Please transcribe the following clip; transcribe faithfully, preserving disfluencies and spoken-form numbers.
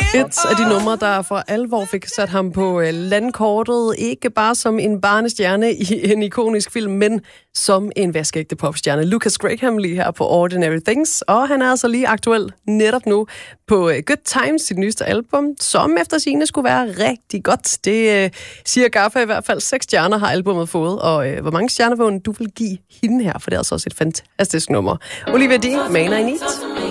Et af de numre, der for alvor fik sat ham på landkortet, ikke bare som en barnestjerne i en ikonisk film, men som en vaskeægte popstjerne. Lucas Graham lige her på Ordinary Things, og han er altså lige aktuel netop nu på Good Times, sit nyeste album, som efter sigende skulle være rigtig godt. Det øh, siger Gaffa i hvert fald. Seks stjerner har albumet fået, og øh, hvor mange stjerner vil du vil give hende her, for det er altså også et fantastisk nummer. Olivia Dean, Man I Need.